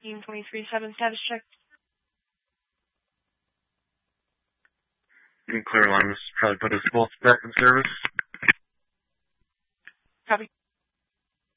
15237 status check. You can clear line. This is probably put us both back in service. Copy.